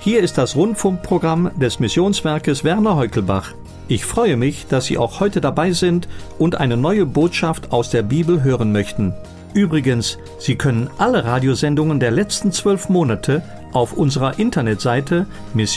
Hier ist das Rundfunkprogramm des Missionswerkes Werner Heukelbach. Ich freue mich, dass Sie auch heute dabei sind und eine neue Botschaft aus der Bibel hören möchten. Übrigens, Sie können alle Radiosendungen der letzten 12 Monate auf unserer Internetseite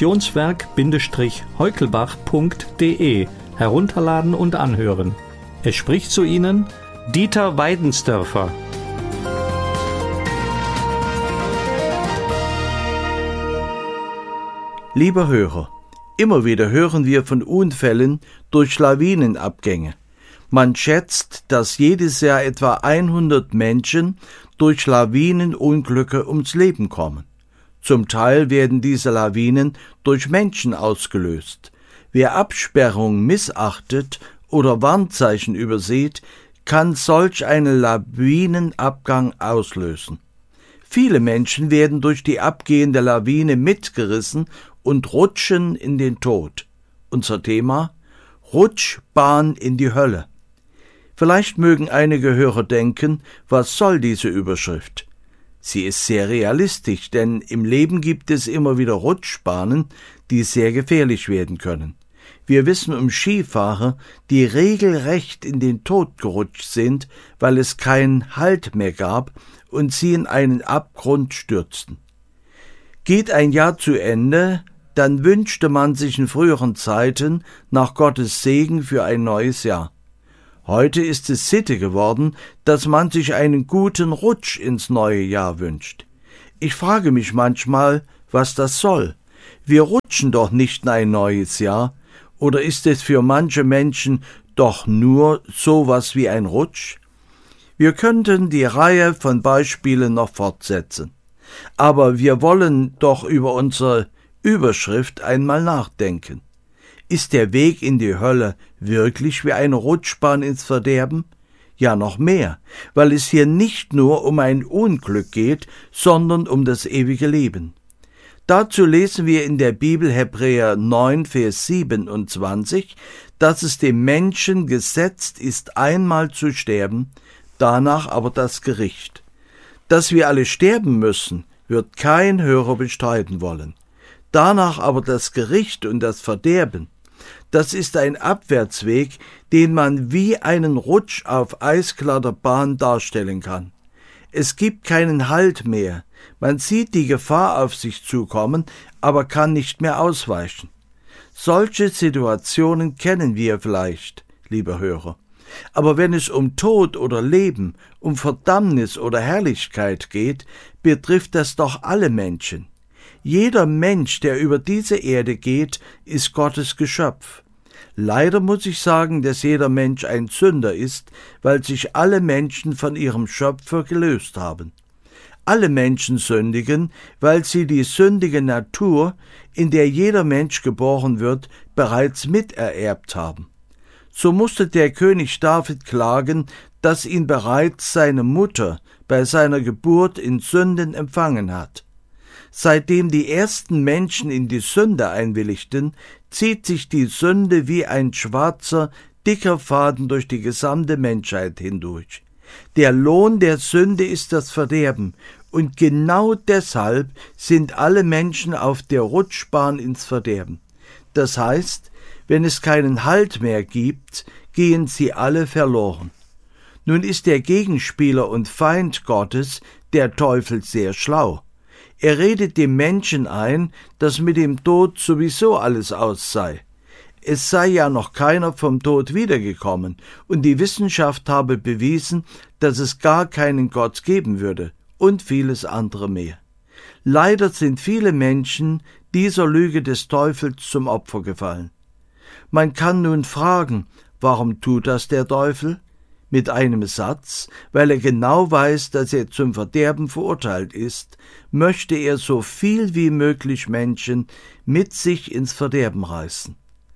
missionswerk-heukelbach.de herunterladen und anhören. Es spricht zu Ihnen Dieter Weidensdörfer. Lieber Hörer, immer wieder hören wir von Unfällen durch Lawinenabgänge. Man schätzt, dass jedes Jahr etwa 100 Menschen durch Lawinenunglücke ums Leben kommen. Zum Teil werden diese Lawinen durch Menschen ausgelöst. Wer Absperrungen missachtet oder Warnzeichen übersieht, kann solch einen Lawinenabgang auslösen. Viele Menschen werden durch die abgehende Lawine mitgerissen und rutschen in den Tod. Unser Thema: Rutschbahn in die Hölle. Vielleicht mögen einige Hörer denken, was soll diese Überschrift? Sie ist sehr realistisch, denn im Leben gibt es immer wieder Rutschbahnen, die sehr gefährlich werden können. Wir wissen um Skifahrer, die regelrecht in den Tod gerutscht sind, weil es keinen Halt mehr gab und sie in einen Abgrund stürzten. Geht ein Jahr zu Ende, dann wünschte man sich in früheren Zeiten nach Gottes Segen für ein neues Jahr. Heute ist es Sitte geworden, dass man sich einen guten Rutsch ins neue Jahr wünscht. Ich frage mich manchmal, was das soll. Wir rutschen doch nicht in ein neues Jahr. Oder ist es für manche Menschen doch nur sowas wie ein Rutsch? Wir könnten die Reihe von Beispielen noch fortsetzen. Aber wir wollen doch über unsere Überschrift einmal nachdenken. Ist der Weg in die Hölle wirklich wie eine Rutschbahn ins Verderben? Ja, noch mehr, weil es hier nicht nur um ein Unglück geht, sondern um das ewige Leben. Dazu lesen wir in der Bibel Hebräer 9, Vers 27, dass es dem Menschen gesetzt ist, einmal zu sterben, danach aber das Gericht. Dass wir alle sterben müssen, wird kein Hörer bestreiten wollen. Danach aber das Gericht und das Verderben, das ist ein Abwärtsweg, den man wie einen Rutsch auf eisglatter Bahn darstellen kann. Es gibt keinen Halt mehr. Man sieht die Gefahr auf sich zukommen, aber kann nicht mehr ausweichen. Solche Situationen kennen wir vielleicht, lieber Hörer. Aber wenn es um Tod oder Leben, um Verdammnis oder Herrlichkeit geht, betrifft das doch alle Menschen. Jeder Mensch, der über diese Erde geht, ist Gottes Geschöpf. Leider muss ich sagen, dass jeder Mensch ein Sünder ist, weil sich alle Menschen von ihrem Schöpfer gelöst haben. Alle Menschen sündigen, weil sie die sündige Natur, in der jeder Mensch geboren wird, bereits mitererbt haben. So musste der König David klagen, dass ihn bereits seine Mutter bei seiner Geburt in Sünden empfangen hat. Seitdem die ersten Menschen in die Sünde einwilligten, zieht sich die Sünde wie ein schwarzer, dicker Faden durch die gesamte Menschheit hindurch. Der Lohn der Sünde ist das Verderben, und genau deshalb sind alle Menschen auf der Rutschbahn ins Verderben. Das heißt, wenn es keinen Halt mehr gibt, gehen sie alle verloren. Nun ist der Gegenspieler und Feind Gottes, der Teufel, sehr schlau. Er redet dem Menschen ein, dass mit dem Tod sowieso alles aus sei. Es sei ja noch keiner vom Tod wiedergekommen, und die Wissenschaft habe bewiesen, dass es gar keinen Gott geben würde, und vieles andere mehr. Leider sind viele Menschen dieser Lüge des Teufels zum Opfer gefallen. Man kann nun fragen, warum tut das der Teufel? Mit einem Satz: weil er genau weiß, dass er zum Verderben verurteilt ist, möchte er so viel wie möglich Menschen mit sich ins Verderben reißen.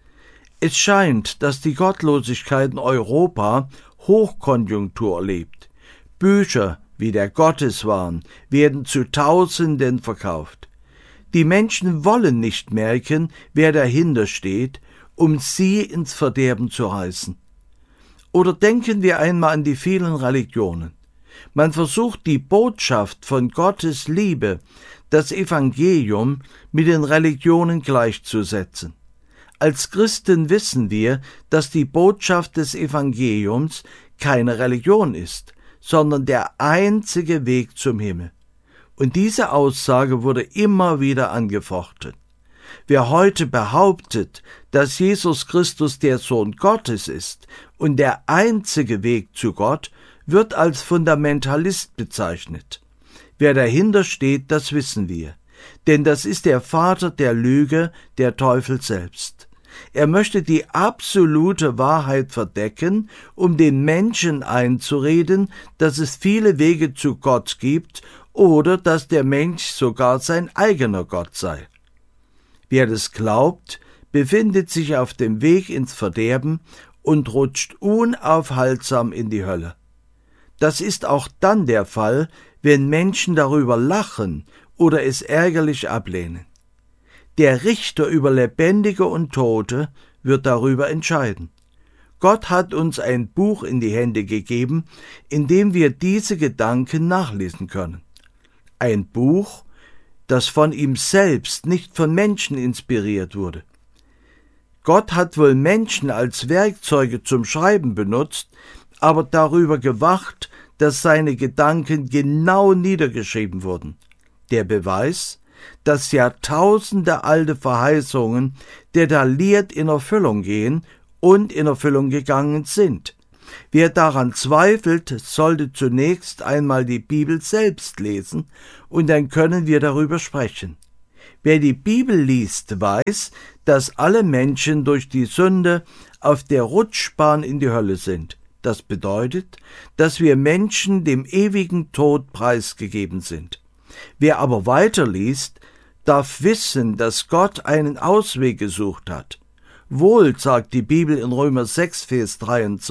Es scheint, dass die Gottlosigkeit in Europa Hochkonjunktur erlebt. Bücher wie der Gotteswahn werden zu Tausenden verkauft. Die Menschen wollen nicht merken, wer dahinter steht, um sie ins Verderben zu reißen. Oder denken wir einmal an die vielen Religionen. Man versucht die Botschaft von Gottes Liebe, das Evangelium mit den Religionen gleichzusetzen. Als Christen wissen wir, dass die Botschaft des Evangeliums keine Religion ist, sondern der einzige Weg zum Himmel. Und diese Aussage wurde immer wieder angefochten. Wer heute behauptet, dass Jesus Christus der Sohn Gottes ist und der einzige Weg zu Gott, wird als Fundamentalist bezeichnet. Wer dahinter steht, das wissen wir. Denn das ist der Vater der Lüge, der Teufel selbst. Er möchte die absolute Wahrheit verdecken, um den Menschen einzureden, dass es viele Wege zu Gott gibt oder dass der Mensch sogar sein eigener Gott sei. Wer das glaubt, befindet sich auf dem Weg ins Verderben und rutscht unaufhaltsam in die Hölle. Das ist auch dann der Fall, wenn Menschen darüber lachen oder es ärgerlich ablehnen. Der Richter über Lebendige und Tote wird darüber entscheiden. Gott hat uns ein Buch in die Hände gegeben, in dem wir diese Gedanken nachlesen können. Ein Buch, das von ihm selbst, nicht von Menschen inspiriert wurde. Gott hat wohl Menschen als Werkzeuge zum Schreiben benutzt, aber darüber gewacht, dass seine Gedanken genau niedergeschrieben wurden. Der Beweis, dass Jahrtausende alte Verheißungen detailliert in Erfüllung gehen und in Erfüllung gegangen sind. Wer daran zweifelt, sollte zunächst einmal die Bibel selbst lesen, und dann können wir darüber sprechen. Wer die Bibel liest, weiß, dass alle Menschen durch die Sünde auf der Rutschbahn in die Hölle sind. Das bedeutet, dass wir Menschen dem ewigen Tod preisgegeben sind. Wer aber weiterliest, darf wissen, dass Gott einen Ausweg gesucht hat. Wohl sagt die Bibel in Römer 6, Vers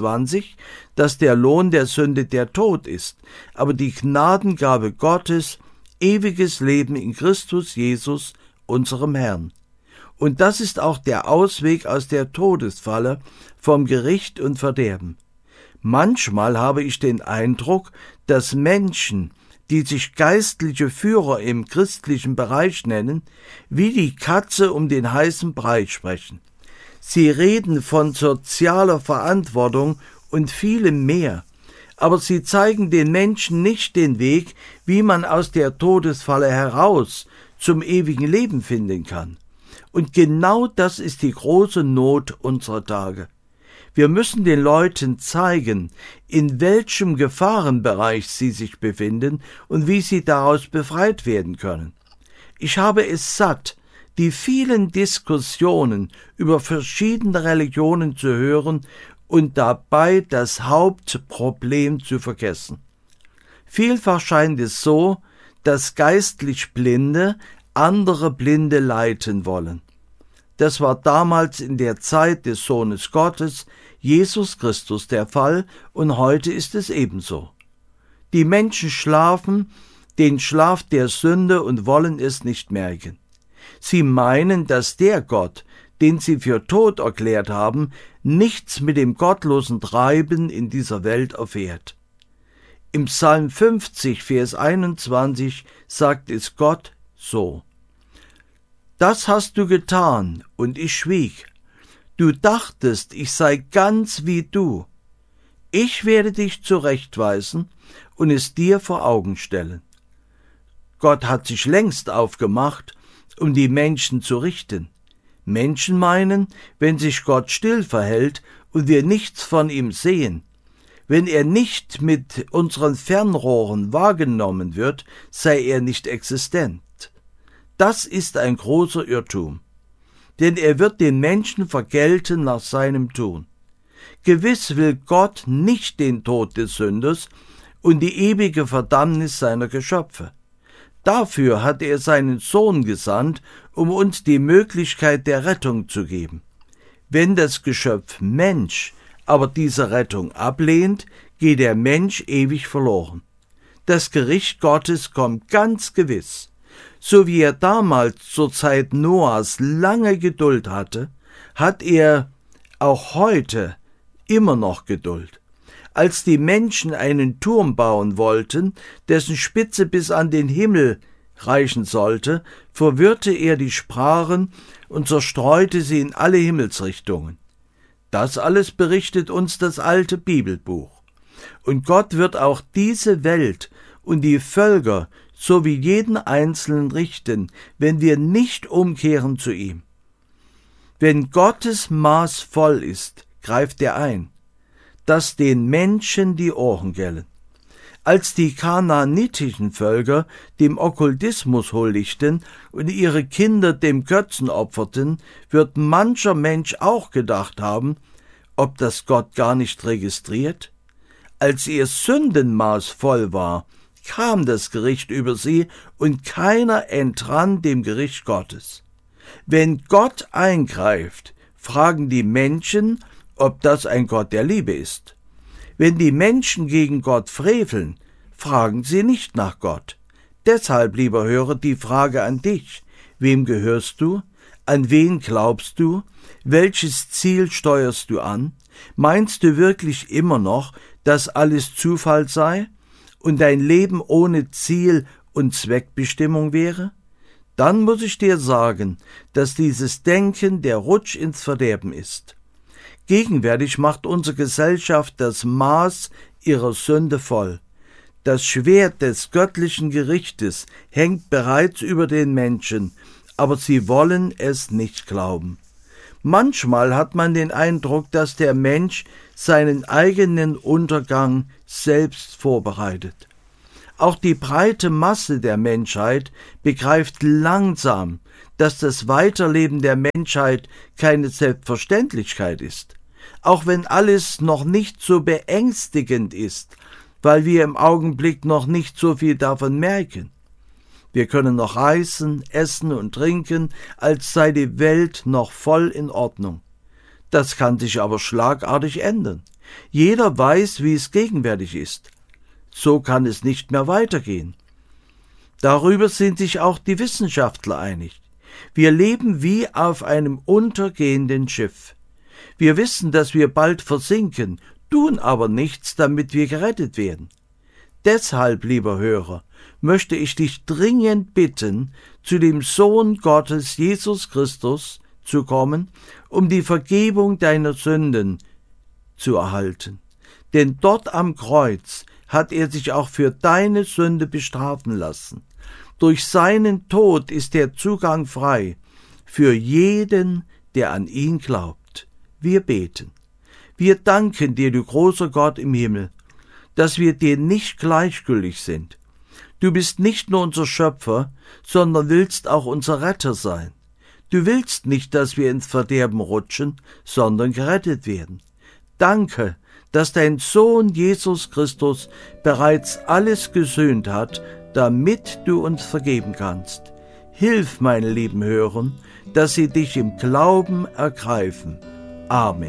23, dass der Lohn der Sünde der Tod ist, aber die Gnadengabe Gottes, ewiges Leben in Christus Jesus, unserem Herrn. Und das ist auch der Ausweg aus der Todesfalle vom Gericht und Verderben. Manchmal habe ich den Eindruck, dass Menschen, die sich geistliche Führer im christlichen Bereich nennen, wie die Katze um den heißen Brei sprechen. Sie reden von sozialer Verantwortung und vielem mehr, aber sie zeigen den Menschen nicht den Weg, wie man aus der Todesfalle heraus zum ewigen Leben finden kann. Und genau das ist die große Not unserer Tage. Wir müssen den Leuten zeigen, in welchem Gefahrenbereich sie sich befinden und wie sie daraus befreit werden können. Ich habe es satt, die vielen Diskussionen über verschiedene Religionen zu hören und dabei das Hauptproblem zu vergessen. Vielfach scheint es so, dass geistlich Blinde andere Blinde leiten wollen. Das war damals in der Zeit des Sohnes Gottes, Jesus Christus, der Fall, und heute ist es ebenso. Die Menschen schlafen den Schlaf der Sünde und wollen es nicht merken. Sie meinen, dass der Gott, den sie für tot erklärt haben, nichts mit dem gottlosen Treiben in dieser Welt erfährt. Im Psalm 50, Vers 21 sagt es Gott so: Das hast du getan, und ich schwieg. Du dachtest, ich sei ganz wie du. Ich werde dich zurechtweisen und es dir vor Augen stellen. Gott hat sich längst aufgemacht, um die Menschen zu richten. Menschen meinen, wenn sich Gott still verhält und wir nichts von ihm sehen, wenn er nicht mit unseren Fernrohren wahrgenommen wird, sei er nicht existent. Das ist ein großer Irrtum, denn er wird den Menschen vergelten nach seinem Tun. Gewiss will Gott nicht den Tod des Sünders und die ewige Verdammnis seiner Geschöpfe. Dafür hat er seinen Sohn gesandt, um uns die Möglichkeit der Rettung zu geben. Wenn das Geschöpf Mensch aber diese Rettung ablehnt, geht der Mensch ewig verloren. Das Gericht Gottes kommt ganz gewiss. So wie er damals zur Zeit Noahs lange Geduld hatte, hat er auch heute immer noch Geduld. Als die Menschen einen Turm bauen wollten, dessen Spitze bis an den Himmel reichen sollte, verwirrte er die Sprachen und zerstreute sie in alle Himmelsrichtungen. Das alles berichtet uns das alte Bibelbuch. Und Gott wird auch diese Welt und die Völker sowie jeden Einzelnen richten, wenn wir nicht umkehren zu ihm. Wenn Gottes Maß voll ist, greift er ein, dass den Menschen die Ohren gellen. Als die kanaanitischen Völker dem Okkultismus huldigten und ihre Kinder dem Götzen opferten, wird mancher Mensch auch gedacht haben, ob das Gott gar nicht registriert? Als ihr Sündenmaß voll war, kam das Gericht über sie und keiner entrann dem Gericht Gottes. Wenn Gott eingreift, fragen die Menschen, ob das ein Gott der Liebe ist. Wenn die Menschen gegen Gott freveln, fragen sie nicht nach Gott. Deshalb, lieber Hörer, die Frage an dich: Wem gehörst du? An wen glaubst du? Welches Ziel steuerst du an? Meinst du wirklich immer noch, dass alles Zufall sei und dein Leben ohne Ziel und Zweckbestimmung wäre? Dann muss ich dir sagen, dass dieses Denken der Rutsch ins Verderben ist. Gegenwärtig macht unsere Gesellschaft das Maß ihrer Sünde voll. Das Schwert des göttlichen Gerichtes hängt bereits über den Menschen, aber sie wollen es nicht glauben. Manchmal hat man den Eindruck, dass der Mensch seinen eigenen Untergang selbst vorbereitet. Auch die breite Masse der Menschheit begreift langsam, dass das Weiterleben der Menschheit keine Selbstverständlichkeit ist. Auch wenn alles noch nicht so beängstigend ist, weil wir im Augenblick noch nicht so viel davon merken. Wir können noch reisen, essen und trinken, als sei die Welt noch voll in Ordnung. Das kann sich aber schlagartig ändern. Jeder weiß, wie es gegenwärtig ist. So kann es nicht mehr weitergehen. Darüber sind sich auch die Wissenschaftler einig. Wir leben wie auf einem untergehenden Schiff. Wir wissen, dass wir bald versinken, tun aber nichts, damit wir gerettet werden. Deshalb, lieber Hörer, möchte ich dich dringend bitten, zu dem Sohn Gottes, Jesus Christus, zu kommen, um die Vergebung deiner Sünden zu erhalten. Denn dort am Kreuz hat er sich auch für deine Sünde bestrafen lassen. Durch seinen Tod ist der Zugang frei für jeden, der an ihn glaubt. Wir beten. Wir danken dir, du großer Gott im Himmel, dass wir dir nicht gleichgültig sind. Du bist nicht nur unser Schöpfer, sondern willst auch unser Retter sein. Du willst nicht, dass wir ins Verderben rutschen, sondern gerettet werden. Danke, dass dein Sohn Jesus Christus bereits alles gesühnt hat, damit du uns vergeben kannst. Hilf, meine lieben Hörer, dass sie dich im Glauben ergreifen. Amen.